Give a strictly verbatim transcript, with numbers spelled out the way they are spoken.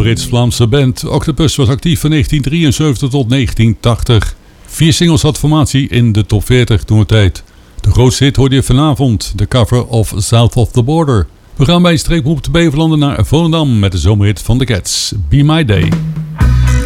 Brits-Vlaamse band. Octopus was actief van negentien drieënzeventig tot negentien tachtig. Vier singles had formatie in de top veertig toen de tijd. De grootste hit hoorde je vanavond, de cover of South of the Border. We gaan bij een streep op de Beverlanden naar Volendam met de zomerhit van The Cats, Be My Day.